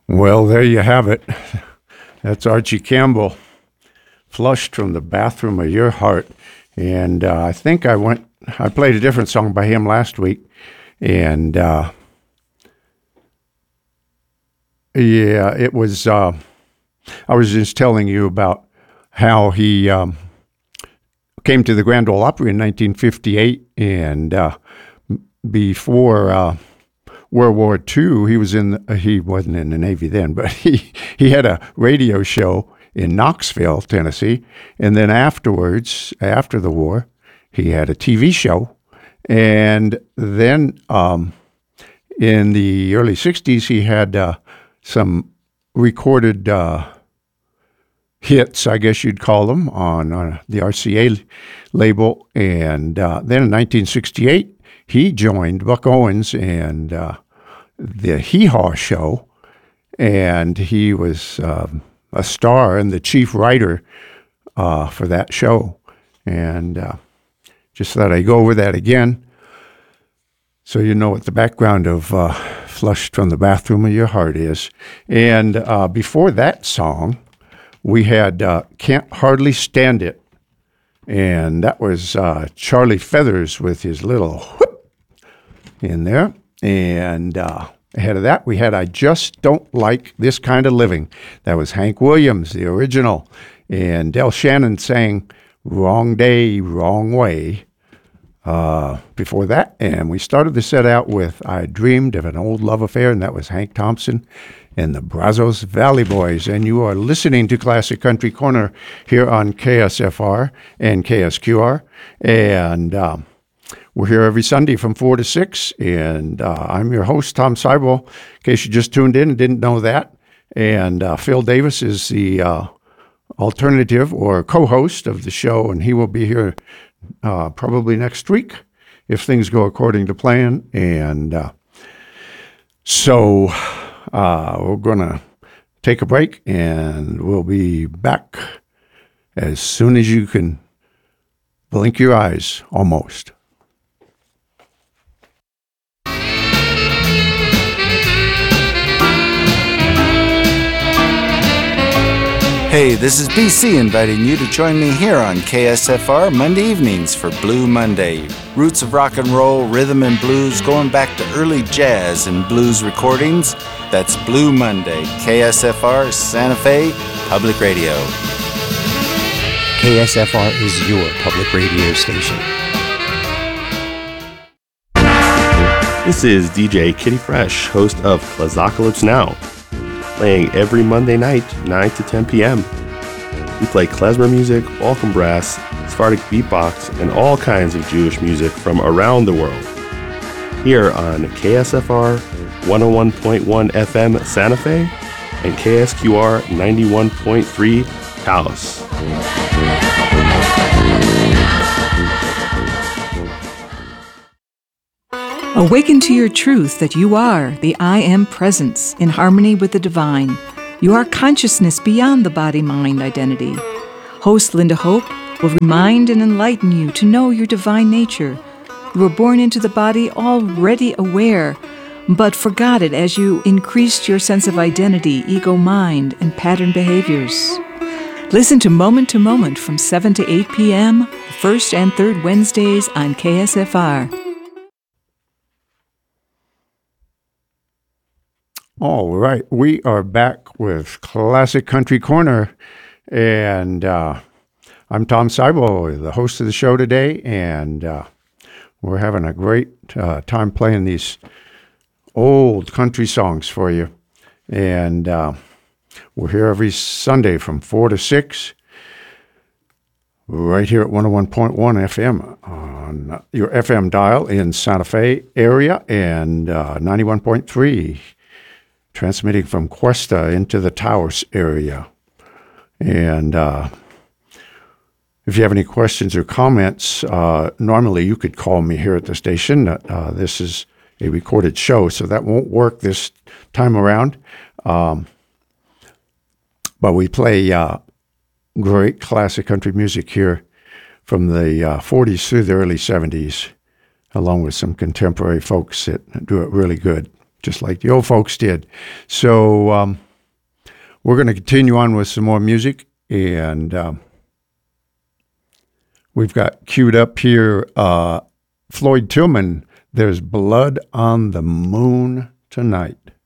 Well, there you have it. That's Archie Campbell, Flushed from the Bathroom of Your Heart. And I think I played a different song by him last week. And it was, I was just telling you about how he came to the Grand Ole Opry in 1958. And before World War II, he wasn't in the Navy then, but he had a radio show in Knoxville, Tennessee. And then afterwards, after the war, he had a TV show. And then in the early 60s, he had some recorded hits, I guess you'd call them, on the RCA label. And then in 1968, he joined Buck Owens and the Hee Haw Show, and he was a star and the chief writer for that show. And just thought I'd go over that again so you know what the background of Flushed from the Bathroom of Your Heart is. And before that song, we had Can't Hardly Stand It, and that was Charlie Feathers with his little whoop in there. And ahead of that, we had I Just Don't Like This Kind of Living. That was Hank Williams, the original. And Del Shannon sang Wrong Day, Wrong Way before that. And we started the set out with I Dreamed of an Old Love Affair, and that was Hank Thompson and the Brazos Valley Boys. And you are listening to Classic Country Corner here on KSFR and KSQR. And we're here every Sunday from 4 to 6, and I'm your host, Tom Seibel, in case you just tuned in and didn't know that. And Phil Davis is the alternative or co-host of the show, and he will be here probably next week if things go according to plan. And so we're going to take a break, and we'll be back as soon as you can blink your eyes, almost. Hey, this is BC inviting you to join me here on KSFR Monday evenings for Blue Monday. Roots of rock and roll, rhythm and blues going back to early jazz and blues recordings. That's Blue Monday, KSFR Santa Fe Public Radio. KSFR is your public radio station. This is DJ Kitty Fresh, host of Klazocalypse Now, playing every Monday night, 9 to 10 p.m. We play klezmer music, Balkan brass, Sephardic beatbox, and all kinds of Jewish music from around the world. Here on KSFR 101.1 FM Santa Fe and KSQR 91.3 Taos. Awaken to your truth that you are the I Am Presence in harmony with the divine. You are consciousness beyond the body-mind identity. Host Linda Hope will remind and enlighten you to know your divine nature. You were born into the body already aware, but forgot it as you increased your sense of identity, ego mind, and pattern behaviors. Listen to Moment from 7 to 8 p.m., first and third Wednesdays on KSFR. All right, we are back with Classic Country Corner, and I'm Tom Seibel, the host of the show today, and we're having a great time playing these old country songs for you. And we're here every Sunday from 4 to 6, right here at 101.1 FM on your FM dial in Santa Fe area, and 91.3 transmitting from Cuesta into the Taos area. And if you have any questions or comments, normally you could call me here at the station. This is a recorded show, so that won't work this time around. But we play great classic country music here from the 40s through the early 70s, along with some contemporary folks that do it really good. just like the old folks did. So we're going to continue on with some more music, and we've got queued up here Floyd Tillman, There's Blood on the Moon Tonight.